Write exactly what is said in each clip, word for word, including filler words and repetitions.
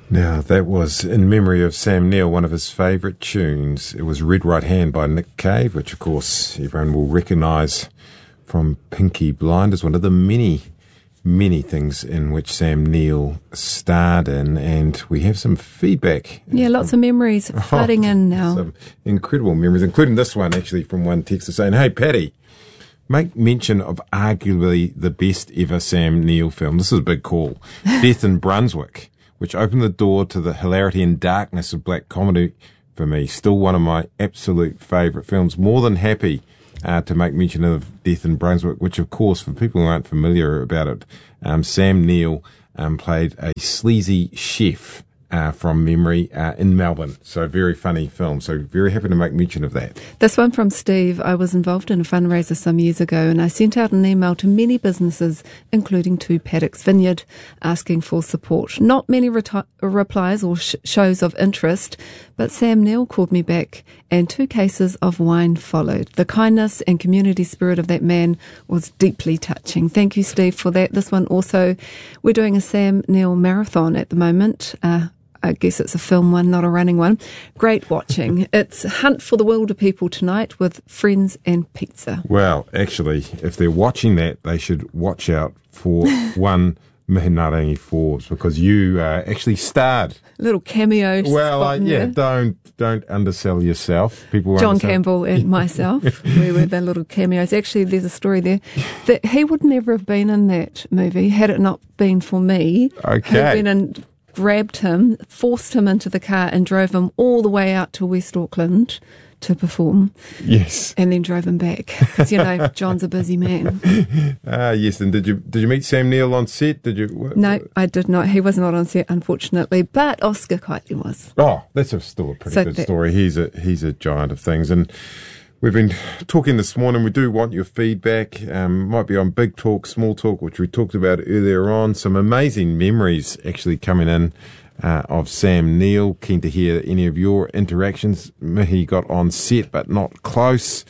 Now, that was in memory of Sam Neill, one of his favourite tunes. It was Red Right Hand by Nick Cave, which, of course, everyone will recognise from Pinky Blinders, one of the many, many things in which Sam Neill starred in. And we have some feedback. Yeah, lots of memories flooding oh, in now. Some incredible memories, including this one, actually, from one texter saying, "Hey, Paddy, make mention of arguably the best ever Sam Neill film." This is a big call. Death in Brunswick, which opened the door to the hilarity and darkness of black comedy for me. Still one of my absolute favourite films. More than happy uh, to make mention of Death in Brunswick, which, of course, for people who aren't familiar about it, um, Sam Neill um, played a sleazy chef Uh, from memory uh, in Melbourne. So very funny film. So very happy to make mention of that. This one from Steve. I was involved in a fundraiser some years ago and I sent out an email to many businesses, including to Paddock's Vineyard, asking for support. Not many reti- replies or sh- shows of interest, but Sam Neill called me back and two cases of wine followed. The kindness and community spirit of that man was deeply touching. Thank you, Steve, for that. This one also, we're doing a Sam Neill marathon at the moment. Uh, I guess it's a film one, not a running one. Great watching. It's Hunt for the Wilder People tonight with friends and pizza. Well, actually, if they're watching that, they should watch out for one Mihinarangi Forbes, because you uh, actually starred. Little cameo. Well, spot uh, in yeah, there. don't don't undersell yourself. People will John undersell. Campbell and myself, we were the little cameos. Actually, there's a story there that he would never have been in that movie had it not been for me. Okay. Who went and grabbed him, forced him into the car and drove him all the way out to West Auckland to perform. Yes. And then drove him back. Because, you know, John's a busy man. Ah, yes. And did you did you meet Sam Neill on set? Did you? What, No, I did not. He was not on set, unfortunately. But Oscar Kitely was. Oh, that's a, still a pretty So good that- story. He's a he's a giant of things, and we've been talking this morning. We do want your feedback. Um, might be on Big Talk, Small Talk, which we talked about earlier on. Some amazing memories actually coming in uh, of Sam Neill. Keen to hear any of your interactions. Mihi got on set, but not close.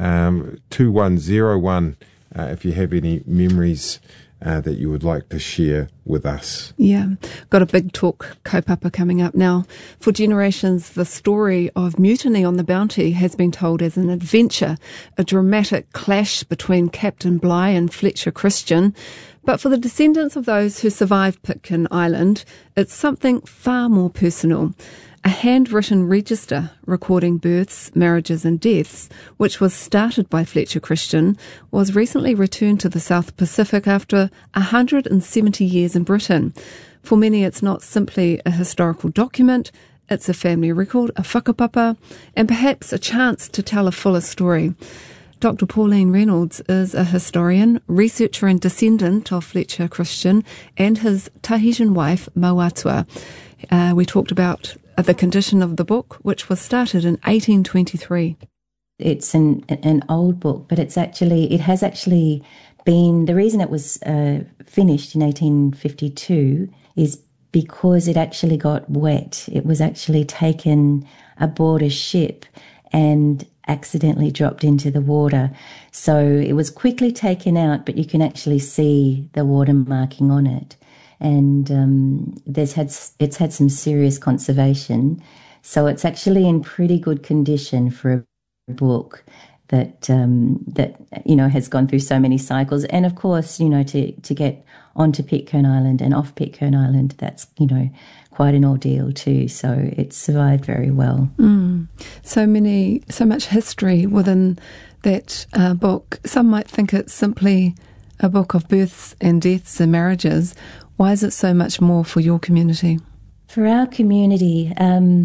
Um, two one zero one. Uh, if you have any memories uh, that you would like to share with us. Yeah. Got a Big Talk kaupapa coming up now. For generations, the story of mutiny on the Bounty has been told as an adventure, a dramatic clash between Captain Bligh and Fletcher Christian. But for the descendants of those who survived Pitcairn Island, it's something far more personal. A handwritten register recording births, marriages and deaths, which was started by Fletcher Christian, was recently returned to the South Pacific after one hundred seventy years in Britain. For many, it's not simply a historical document, it's a family record, a whakapapa, and perhaps a chance to tell a fuller story. Doctor Pauline Reynolds is a historian, researcher and descendant of Fletcher Christian and his Tahitian wife, Mauatua. Uh, we talked about the condition of the book, which was started in eighteen twenty-three. It's an an old book, but it's actually it has actually been the reason it was uh, finished in eighteen fifty-two is because it actually got wet. It was actually taken aboard a ship and accidentally dropped into the water. So it was quickly taken out, but you can actually see the water marking on it. And um, there's had it's had some serious conservation, so it's actually in pretty good condition for a book that um, that you know has gone through so many cycles. And of course, you know, to to get onto Pitcairn Island and off Pitcairn Island, that's you know quite an ordeal too. So it's survived very well. Mm. So many, so much history within that uh, book. Some might think it's simply a book of births and deaths and marriages. Why is it so much more for your community? For our community, um,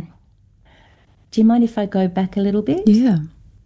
do you mind if I go back a little bit? Yeah.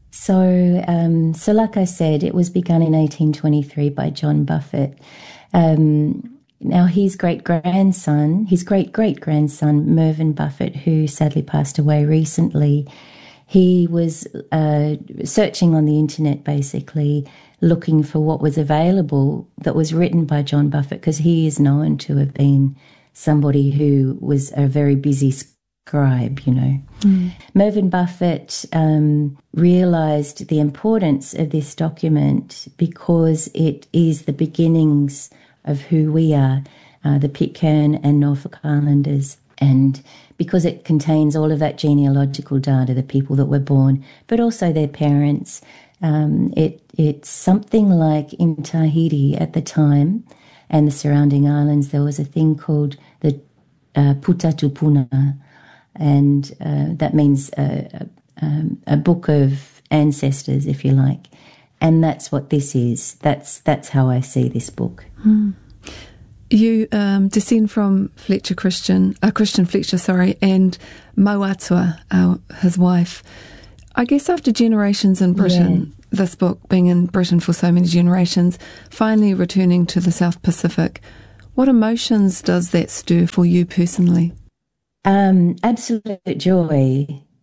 So, um, so like I said, it was begun in eighteen twenty-three by John Buffett. Um, now, his great-grandson, his great-great-grandson, Mervyn Buffett, who sadly passed away recently, he was uh, searching on the internet, basically, looking for what was available that was written by John Buffett, because he is known to have been somebody who was a very busy scribe, you know. Mm. Mervyn Buffett um, realised the importance of this document because it is the beginnings of who we are, uh, the Pitcairn and Norfolk Islanders. And because it contains all of that genealogical data, the people that were born, but also their parents, um, it it's something like in Tahiti at the time and the surrounding islands, there was a thing called the uh, Puta Tupuna, and uh, that means a, a, a book of ancestors, if you like. And that's what this is. That's that's how I see this book. Mm. You um, descend from Fletcher Christian, uh, Christian Fletcher, sorry, and Mauatua, uh, his wife. I guess after generations in Britain, yeah. this book being in Britain for so many generations, finally returning to the South Pacific, what emotions does that stir for you personally? Um, absolute joy,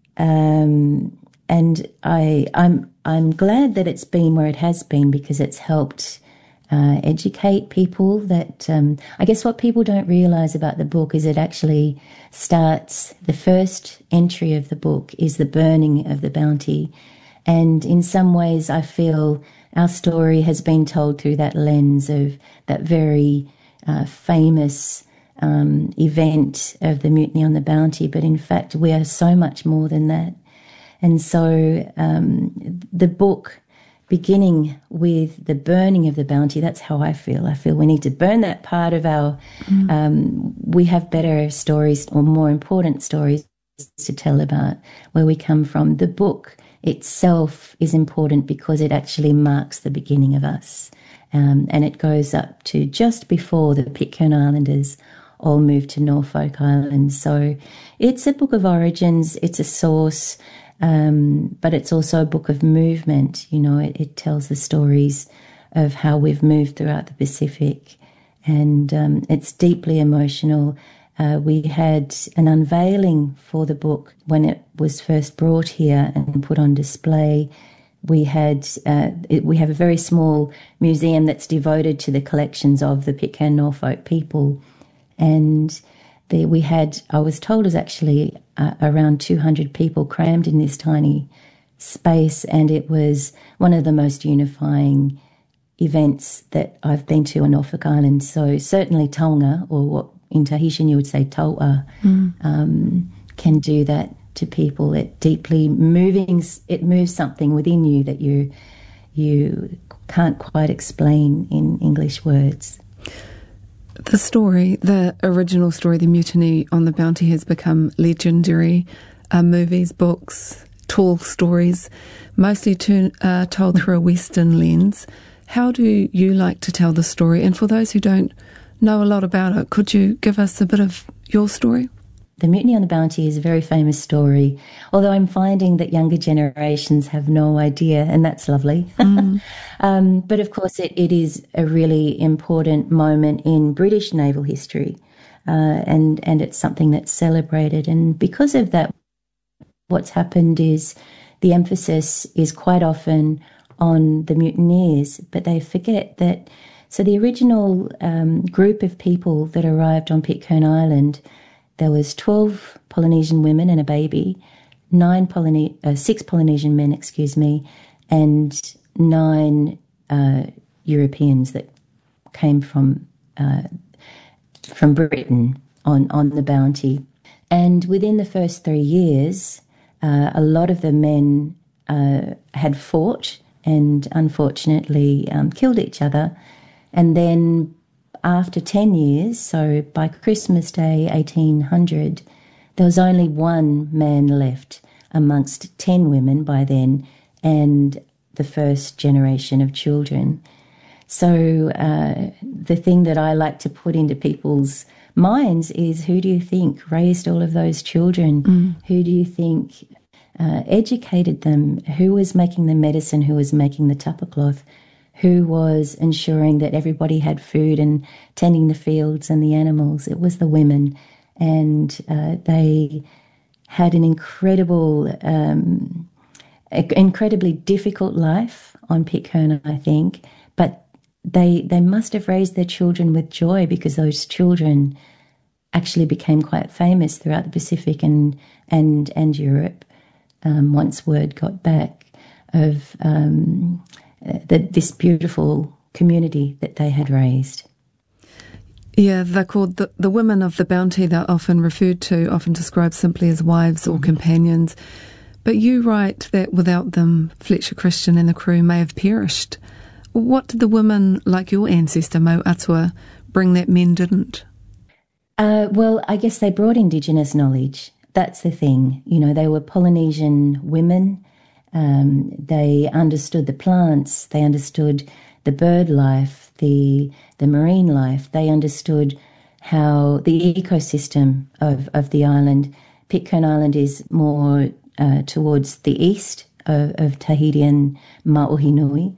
um, and I, I'm I'm glad that it's been where it has been, because it's helped uh, educate people. That um, I guess what people don't realise about the book is it actually starts. The first entry of the book is the burning of the Bounty, and in some ways, I feel our story has been told through that lens of that very uh, famous Um, event of the mutiny on the Bounty, but in fact we are so much more than that. And so um, the book beginning with the burning of the Bounty, that's how I feel. I feel we need to burn that part of our, mm. um, we have better stories or more important stories to tell about where we come from. The book itself is important because it actually marks the beginning of us. Um, and it goes up to just before the Pitcairn Islanders all moved to Norfolk Island. So it's a book of origins, it's a source, um, but it's also a book of movement. You know, it, it tells the stories of how we've moved throughout the Pacific, and um, it's deeply emotional. Uh, we had an unveiling for the book when it was first brought here and put on display. We had uh, it, we have a very small museum that's devoted to the collections of the Pitcairn Norfolk people. And there we had, I was told, it was actually uh, around two hundred people crammed in this tiny space, and it was one of the most unifying events that I've been to on Norfolk Island. So certainly Taonga, or what in Tahitian you would say Tau'a, mm. um, can do that to people. It deeply moving, it moves something within you that you you can't quite explain in English words. The story, the original story, The Mutiny on the Bounty, has become legendary. Uh, movies, books, tall stories, mostly to, uh, told through a Western lens. How do you like to tell the story? And for those who don't know a lot about it, could you give us a bit of your story? The Mutiny on the Bounty is a very famous story, although I'm finding that younger generations have no idea, and that's lovely. Mm. um, but of course, it, it is a really important moment in British naval history, uh, and, and it's something that's celebrated. And because of that, what's happened is the emphasis is quite often on the mutineers, but they forget that. So the original um, group of people that arrived on Pitcairn Island, there was twelve Polynesian women and a baby, nine Polyne- uh, six Polynesian men, excuse me, and nine uh, Europeans that came from uh, from Britain on, on the Bounty. And within the first three years, uh, a lot of the men uh, had fought and unfortunately um, killed each other. And then after ten years, so by Christmas Day eighteen hundred, there was only one man left amongst ten women by then and the first generation of children. So uh, the thing that I like to put into people's minds is, who do you think raised all of those children? Mm. Who do you think uh, educated them? Who was making the medicine? Who was making the tapa cloth? Who was ensuring that everybody had food and tending the fields and the animals? It was the women. And uh, they had an incredible, um, incredibly difficult life on Pitcairn, I think. But they they must have raised their children with joy, because those children actually became quite famous throughout the Pacific and, and, and Europe um, once word got back of Um, The, this beautiful community that they had raised. Yeah, they're called the, the women of the bounty. They're often referred to, often described simply as wives or companions. But you write that without them, Fletcher Christian and the crew may have perished. What did the women, like your ancestor, Mo Atua, bring that men didn't? Uh, well, I guess they brought Indigenous knowledge. That's the thing. You know, they were Polynesian women. Um, they understood the plants. They understood the bird life, the the marine life. They understood how the ecosystem of, of the island. Pitcairn Island is more uh, towards the east of, of Tahiti and Mauhinui.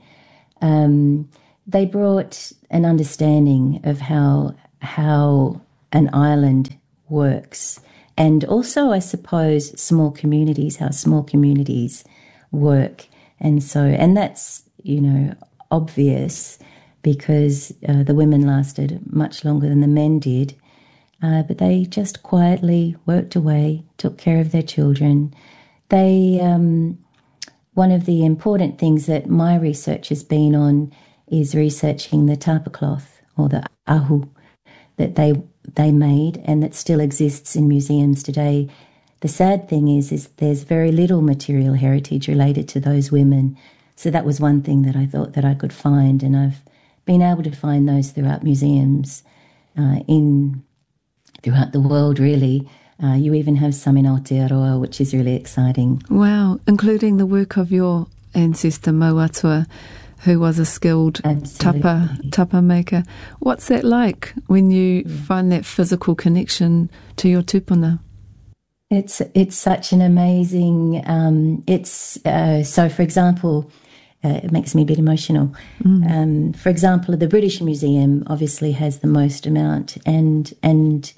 Um, they brought an understanding of how how an island works, and also, I suppose, small communities, how small communities work. And so, and that's, you know, obvious because uh, the women lasted much longer than the men did, uh, but they just quietly worked away, took care of their children. They, um, one of the important things that my research has been on is researching the tapa cloth, or the ahu, that they they made and that still exists in museums today. The sad thing is, is there's very little material heritage related to those women. So that was one thing that I thought that I could find, and I've been able to find those throughout museums uh, in throughout the world, really. Uh, you even have some in Aotearoa, which is really exciting. Wow, including the work of your ancestor, Mo Atua, who was a skilled Absolutely. tapa, tapa maker. What's that like when you yeah. find that physical connection to your tupuna? It's it's such an amazing, um, it's, uh, so for example, uh, it makes me a bit emotional. Mm. Um, for example, the British Museum obviously has the most amount, and and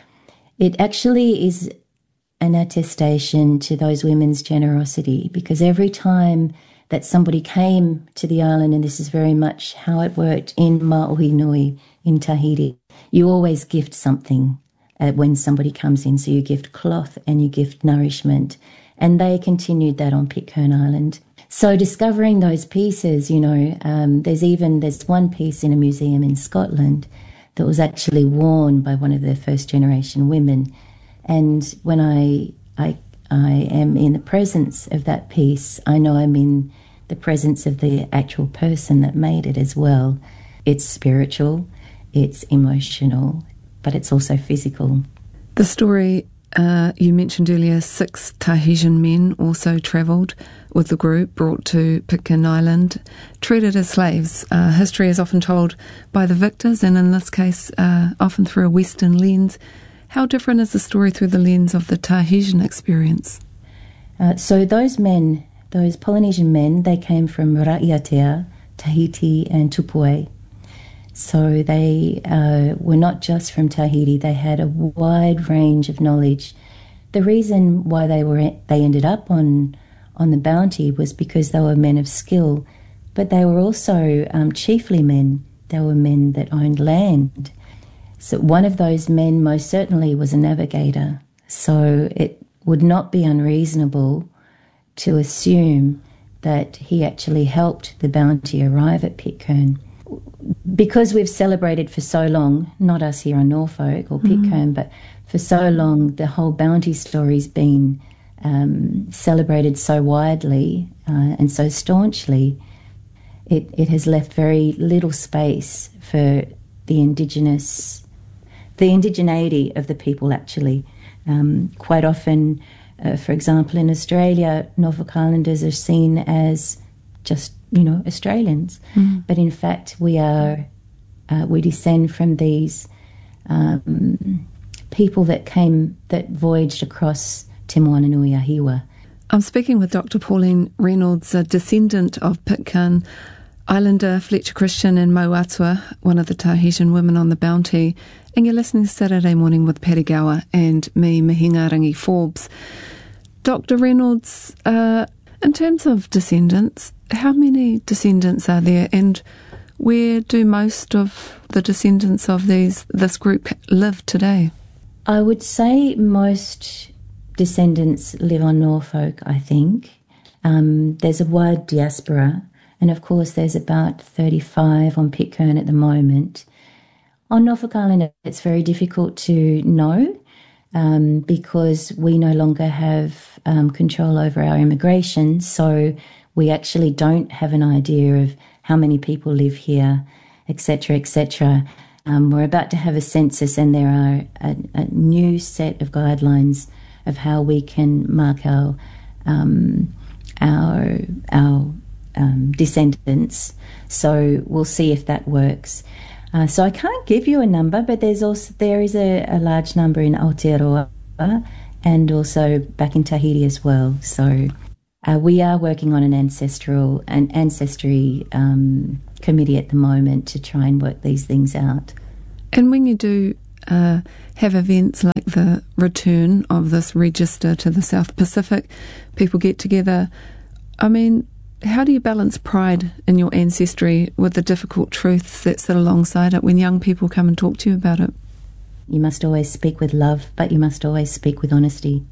it actually is an attestation to those women's generosity, because every time that somebody came to the island, and this is very much how it worked in Mauhinui, in Tahiti, you always gift something uh, when somebody comes in. So you gift cloth and you gift nourishment. And they continued that on Pitcairn Island. So discovering those pieces, you know, um, there's even, there's one piece in a museum in Scotland that was actually worn by one of the first generation women. And when I, I I am in the presence of that piece, I know I'm in the presence of the actual person that made it as well. It's spiritual, it's emotional, but it's also physical. The story uh, you mentioned earlier, six Tahitian men also travelled with the group, brought to Pitcairn Island, treated as slaves. Uh, history is often told by the victors, and in this case, uh, often through a Western lens. How different is the story through the lens of the Tahitian experience? Uh, so those men, those Polynesian men, they came from Raiatea, Tahiti and Tupue. So they uh, were not just from Tahiti, they had a wide range of knowledge. The reason why they were they ended up on, on the Bounty was because they were men of skill, but they were also um, chiefly men. They were men that owned land. So one of those men most certainly was a navigator. So it would not be unreasonable to assume that he actually helped the Bounty arrive at Pitcairn. Because we've celebrated for so long, not us here on Norfolk or Pitcairn, mm-hmm. but for so long the whole Bounty story's been um, celebrated so widely uh, and so staunchly, it, it has left very little space for the Indigenous the indigeneity of the people, actually. Um, quite often, uh, for example, in Australia, Norfolk Islanders are seen as just, you know, Australians. Mm. But in fact, we are, uh, we descend from these um, people that came, that voyaged across Te Moananui-a-Hiwa. I'm speaking with Doctor Pauline Reynolds, a descendant of Pitcairn Islander Fletcher Christian and Mo Atua, one of the Tahitian women on the Bounty, and you're listening Saturday Morning with Patty Gower and me, Mihinga Rangi Forbes. Doctor Reynolds, uh, in terms of descendants, how many descendants are there, and where do most of the descendants of these this group live today? I would say most descendants live on Norfolk, I think. Um, there's a wide diaspora. And of course, there's about thirty-five on Pitcairn at the moment. On Norfolk Island, it's very difficult to know um, because we no longer have um, control over our immigration. So we actually don't have an idea of how many people live here, et cetera, et cetera. Um, we're about to have a census, and there are a, a new set of guidelines of how we can mark our um, our our um, descendants. So we'll see if that works. Uh, so I can't give you a number, but there's also there is a, a large number in Aotearoa and also back in Tahiti as well. So uh, we are working on an ancestral an ancestry um, committee at the moment to try and work these things out. And when you do uh, have events like the return of this register to the South Pacific, people get together. I mean, how do you balance pride in your ancestry with the difficult truths that sit alongside it when young people come and talk to you about it? You must always speak with love, but you must always speak with honesty.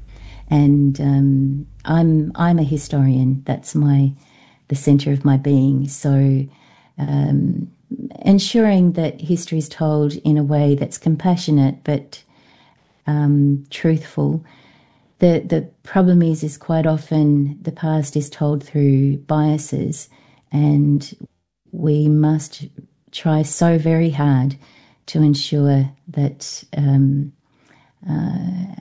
And um, I'm I'm a historian. That's my the centre of my being. So um, ensuring that history is told in a way that's compassionate but um, truthful. The the problem is, is quite often the past is told through biases, and we must try so very hard to ensure that um, uh,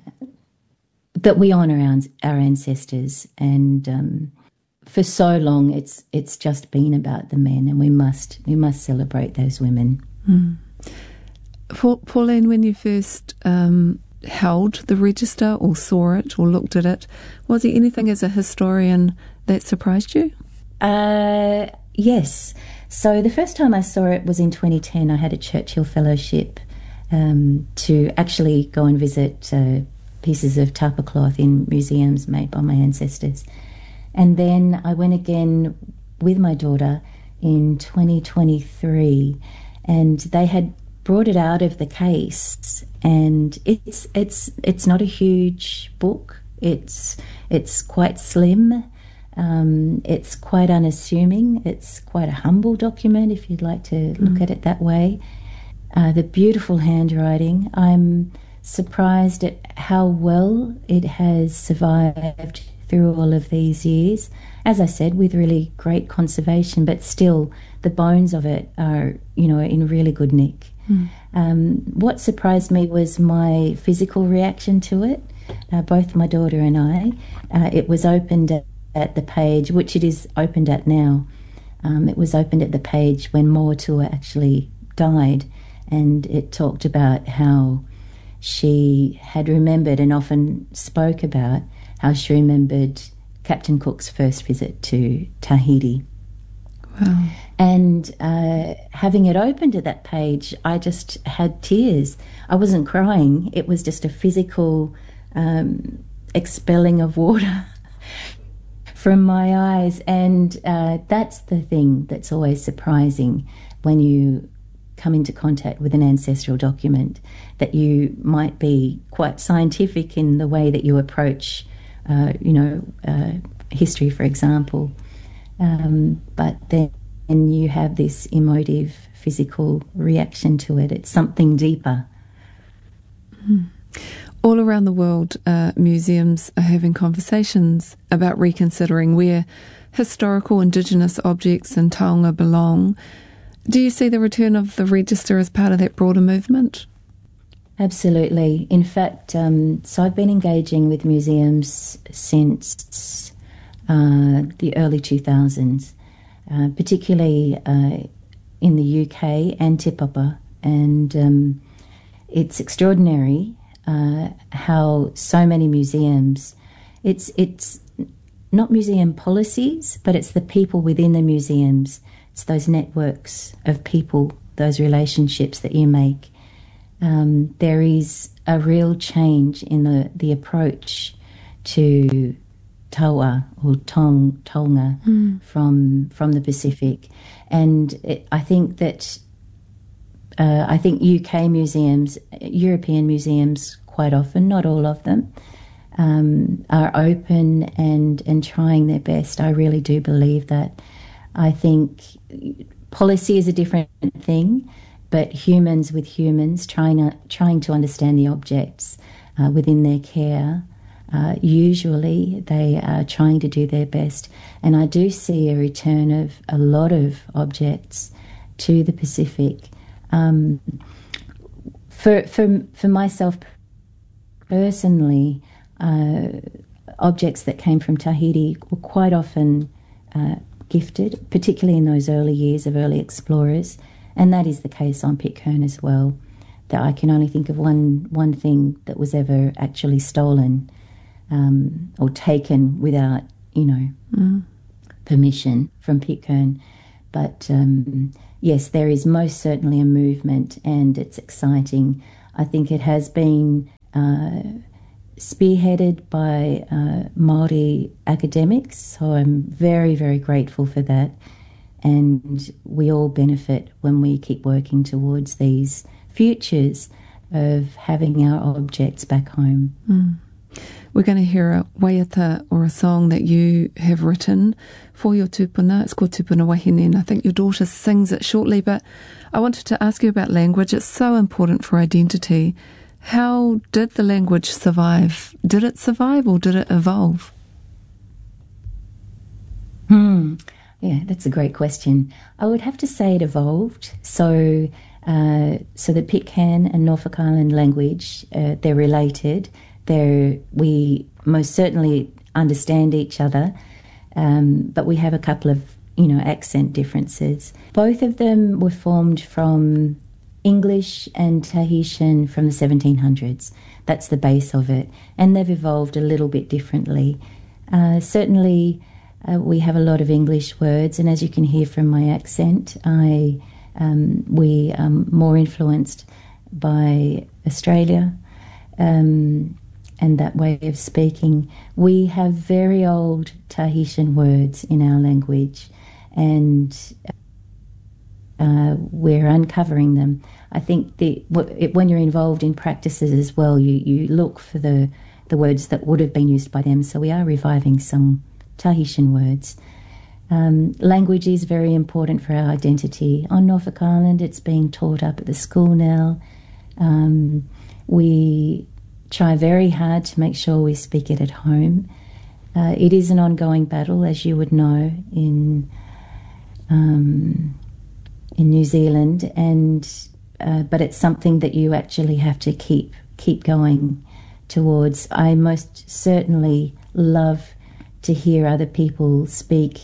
that we honour our, our ancestors. And um, for so long, it's it's just been about the men, and we must we must celebrate those women. Mm. Pauline, when you first Um held the register or saw it or looked at it, was there anything as a historian that surprised you? Uh, yes. So the first time I saw it was in twenty ten. I had a Churchill Fellowship um, to actually go and visit uh, pieces of tapa cloth in museums made by my ancestors. And then I went again with my daughter in twenty twenty-three, and they had brought it out of the case, and it's it's it's not a huge book. It's it's quite slim. Um, it's quite unassuming. It's quite a humble document, if you'd like to look mm. at it that way. Uh, the beautiful handwriting. I'm surprised at how well it has survived through all of these years. As I said, with really great conservation, but still the bones of it are, you know, in really good nick. Mm. Um, what surprised me was my physical reaction to it. Uh, both my daughter and I. Uh, it was opened at, at the page, which it is opened at now. Um, it was opened at the page when Moatua actually died, and it talked about how she had remembered and often spoke about how she remembered Captain Cook's first visit to Tahiti. Wow. And uh, having it opened at that page, I just had tears. I wasn't crying. It was just a physical um, expelling of water from my eyes. And uh, that's the thing that's always surprising when you come into contact with an ancestral document, that you might be quite scientific in the way that you approach, uh, you know, uh, history, for example. Um, but then you have this emotive, physical reaction to it. It's something deeper. Mm. All around the world, uh, museums are having conversations about reconsidering where historical Indigenous objects in taonga belong. Do you see the return of the register as part of that broader movement? Absolutely. In fact, um, so I've been engaging with museums since uh, the early two thousands, uh, particularly uh, in the U K and Te Papa. And um, it's extraordinary uh, how so many museums, it's it's not museum policies, but it's the people within the museums. It's those networks of people, those relationships that you make. Um, there is a real change in the, the approach to taua or tong, taonga mm. from from the Pacific. And it, I think that uh, I think U K museums, European museums quite often, not all of them, um, are open and, and trying their best. I really do believe that. I think policy is a different thing, but humans with humans, trying to, trying to understand the objects uh, within their care, uh, usually they are trying to do their best. And I do see a return of a lot of objects to the Pacific. Um, for, for, for myself personally, uh, objects that came from Tahiti were quite often uh, gifted, particularly in those early years of early explorers, and that is the case on Pitcairn as well. That I can only think of one one thing that was ever actually stolen um, or taken without, you know, mm. permission from Pitcairn. But um, yes, there is most certainly a movement, and it's exciting. I think it has been uh, spearheaded by uh, Māori academics, so I'm very, very grateful for that. And we all benefit when we keep working towards these futures of having our objects back home. Mm. We're going to hear a waiata, or a song that you have written for your tupuna. It's called Tupuna Wahine, and I think your daughter sings it shortly. But I wanted to ask you about language. It's so important for identity. How did the language survive? Did it survive or did it evolve? Hmm. Yeah, that's a great question. I would have to say it evolved. So, uh, so the Pitcairn and Norfolk Island language, uh, they're related. They're, we most certainly understand each other, um, but we have a couple of, you know, accent differences. Both of them were formed from English and Tahitian from the seventeen hundreds. That's the base of it. And they've evolved a little bit differently. Uh, certainly, uh, we have a lot of English words, and as you can hear from my accent, I um, we are more influenced by Australia um, and that way of speaking. We have very old Tahitian words in our language, and Uh, we're uncovering them. I think the, when you're involved in practices as well, you, you look for the, the words that would have been used by them. So we are reviving some Tahitian words. Um, language is very important for our identity. On Norfolk Island, it's being taught up at the school now. Um, we try very hard to make sure we speak it at home. Uh, it is an ongoing battle, as you would know, in... Um, in New Zealand, and uh, but it's something that you actually have to keep keep going towards. I most certainly love to hear other people speak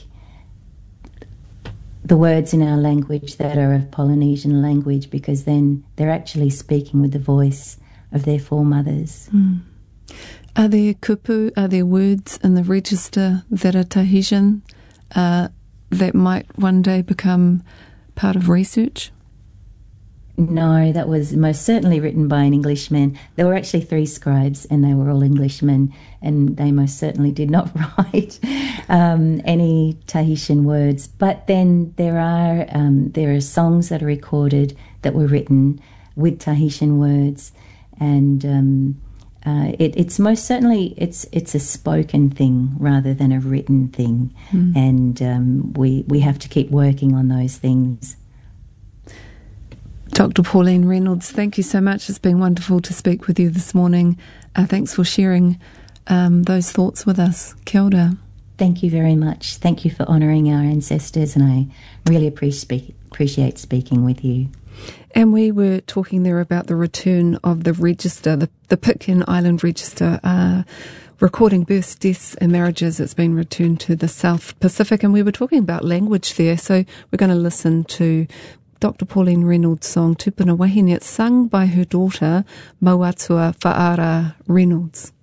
the words in our language that are of Polynesian language, because then they're actually speaking with the voice of their foremothers. Mm. Are there kupu, are there words in the register that are Tahitian uh, that might one day become part of research? No, that was most certainly written by an Englishman. There were actually three scribes, and they were all Englishmen, and they most certainly did not write um, any Tahitian words. But then there are um, there are songs that are recorded that were written with Tahitian words, and um, uh, it, it's most certainly it's it's a spoken thing rather than a written thing, mm. and um, we we have to keep working on those things. Doctor Pauline Reynolds, thank you so much. It's been wonderful to speak with you this morning. Uh, thanks for sharing um, those thoughts with us. Kia ora. Thank you very much. Thank you for honouring our ancestors, and I really appreciate appreciate speaking with you. And we were talking there about the return of the register, the, the Pitcairn Island Register, uh, recording births, deaths and marriages. It's been returned to the South Pacific, and we were talking about language there. So we're going to listen to Doctor Pauline Reynolds' song Tupuna Wahine. It's sung by her daughter, Mauatua Whaara Reynolds.